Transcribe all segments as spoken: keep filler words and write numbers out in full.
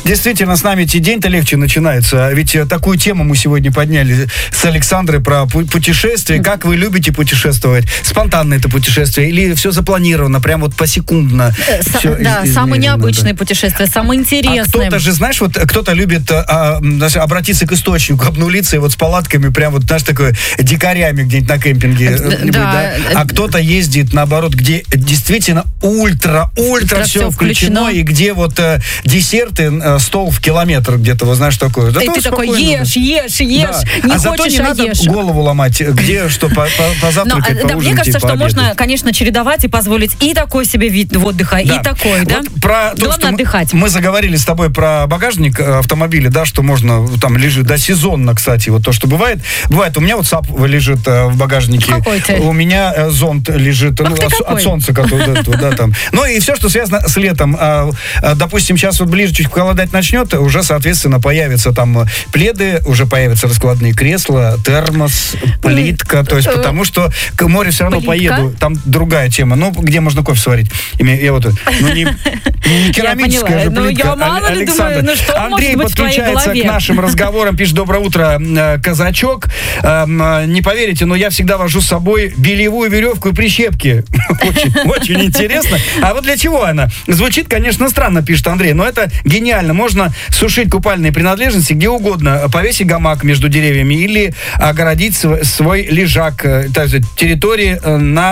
Действительно, с нами день-то легче начинается. Ведь такую тему мы сегодня подняли с Александрой про путешествия. Как вы любите путешествовать? Спонтанное это путешествие или все запланировано, прям вот посекундно? С- Всё да, из- самые измерено, необычные да. путешествия, самые интересные. А кто-то же, знаешь, вот кто-то любит а, даже обратиться к источнику, обнулиться и вот с палатками прям вот, знаешь, такое, дикарями где-нибудь на кемпинге. Да, быть, да. А кто-то ездит, наоборот, где действительно ультра-ультра все всё включено, включено. и где вот э, десерты, э, стол в километр где-то, вот знаешь, такое. И Зато ты такой спокойно, ешь, да. ешь, ешь, Да. не а зато хочешь, не а надо ешь. голову ломать, где что, по- по- Но, позавтракать, а, да, мне поужинать кажется, и что пообедать. можно, конечно, чередовать и позволить и такой себе вид отдыха, Да. и такой, да? Вот про то, Главное что мы- отдыхать. Мы заговорили с тобой про багажник э, автомобиля, да, что можно, там лежит, да, сезонно, кстати, вот то, что бывает. Бывает, у меня вот САП лежит э, в багажнике. Какой ты? У меня э, зонт лежит, Ах ну, ты от, какой. от солнца, который, да, то- да, там. Ну, и все, что связано с летом. Э, э, допустим, сейчас вот ближе чуть холодать начнет, уже, соответственно, появятся там пледы, уже появятся раскладные кресла, термос, плитка, то есть потому что к морю все равно Плитка? поеду, там другая тема. Ну, где можно кофе сварить? Име- Я вот, ну, не, не керамическая поняла. же Ну, плитка. я мало ли Александр. думаю, ну, что Андрей может быть в твоей подключается голове? к нашим разговорам, пишет: доброе утро, э, казачок. Эм, э, Не поверите, но я всегда вожу с собой бельевую веревку и прищепки. Очень, очень интересно. А вот для чего она? Звучит, конечно, странно, пишет Андрей, но это гениально. Можно сушить купальные принадлежности где угодно, повесить гамак между деревьями или огородить св- свой лежак, э, то есть территории э, на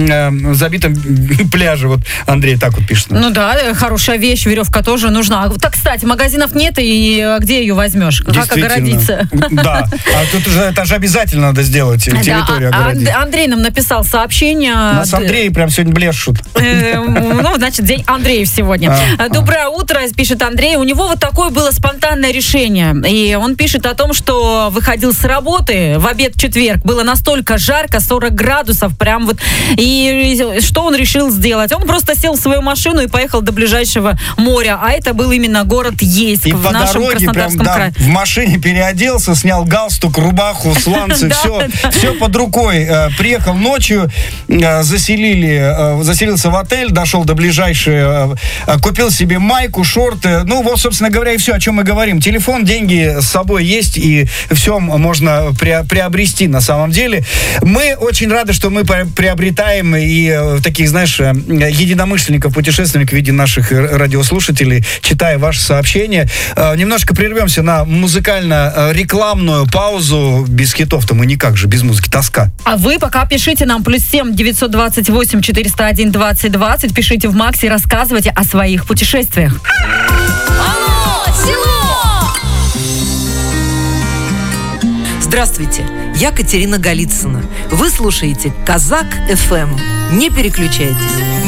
э, забитом пляже. Вот Андрей так вот пишет. Ну да, э, хорошая вещь, веревка тоже нужна. Так, кстати, магазинов нет, и э, где ее возьмешь? Как Действительно. огородиться? Да, а тут уже это же обязательно надо сделать, территорию Да, а- огородить. Анд- Андрей нам написал сообщение. Нас Д- Андрей прям сегодня блещут. Э, Ну, значит, день Андрея сегодня. А, Доброе утро, пишет Андрей. У него вот такое было спонтанное решение. И он пишет о том, что выходил с работы в обед в четверг. Было настолько жарко, сорок градусов, прям вот. И что он решил сделать? Он просто сел в свою машину и поехал до ближайшего моря. А это был именно город Ейск И в по нашем дороге прям, Краснодарском да, крае. в машине переоделся, снял галстук, рубаху, сланцы, Да, все, да. все под рукой. Э, Приехал ночью, э, заселили, э, заселился в отель, дошел до ближайшей, э, э, купил себе майку, шорты. Ну, вот, собственно говоря, и все, о чем мы говорим. Телефон, деньги с собой есть, и все можно пре- приобрести на самом деле. Мы очень рады, что мы пре- приобретаем и э, таких, знаешь, э, единомышленников, путешественников в виде наших э, радиослушателей, читая ваши сообщения. Э, Немножко прервемся на музыкально-рекламную паузу. Без хитов-то мы никак же, без музыки, тоска. А вы пока пишите нам плюс семь девятьсот двадцать восемь четыреста один двадцать двадцать. Пишите в Максе и рассказывайте о своих путешествиях. Алло, село! Здравствуйте, я Катерина Голицына. Вы слушаете Казак эф эм. Не переключайтесь.